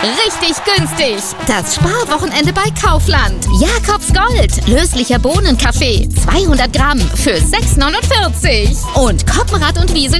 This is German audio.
richtig günstig. Das Sparwochenende bei Kaufland. Jakobs Gold. Löslicher Bohnenkaffee. 200 Gramm für 6,49. Und Koppenrad und Wiesel